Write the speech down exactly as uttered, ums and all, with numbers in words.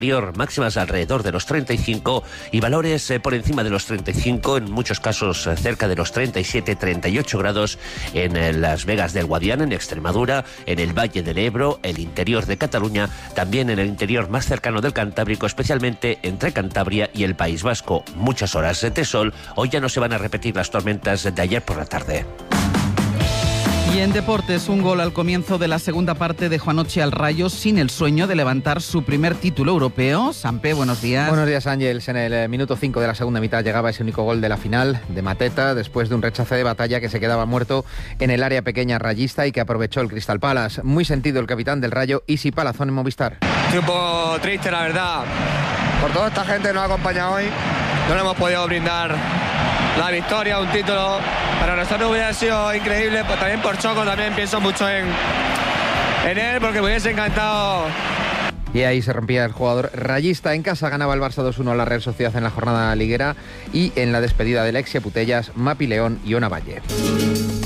máximas alrededor de los treinta y cinco y valores eh, por encima de los treinta y cinco, en muchos casos eh, cerca de los treinta y siete, treinta y ocho grados en eh, Las Vegas del Guadiana, en Extremadura, en el Valle del Ebro, el interior de Cataluña, también en el interior más cercano del Cantábrico, especialmente entre Cantabria y el País Vasco. Muchas horas de sol. Hoy ya no se van a repetir las tormentas de ayer por la tarde. Y en deportes, un gol al comienzo de la segunda parte dejó anoche al Rayo sin el sueño de levantar su primer título europeo. Sampe, buenos días. Buenos días, Ángels. En el minuto cinco de la segunda mitad llegaba ese único gol de la final de Mateta, después de un rechace de batalla que se quedaba muerto en el área pequeña rayista y que aprovechó el Crystal Palace. Muy sentido el capitán del Rayo, Isi Palazón, en Movistar. Estoy un poco triste, la verdad, por toda esta gente que nos ha acompañado hoy. No le hemos podido brindar la victoria, un título. Para nosotros hubiera sido increíble, pues también por Choco, también pienso mucho en, en él, porque me hubiese encantado. Y ahí se rompía el jugador rayista. En casa ganaba el Barça dos uno a la Real Sociedad en la jornada liguera, y en la despedida del Lexia Putellas, Mapi León y Ona Valle.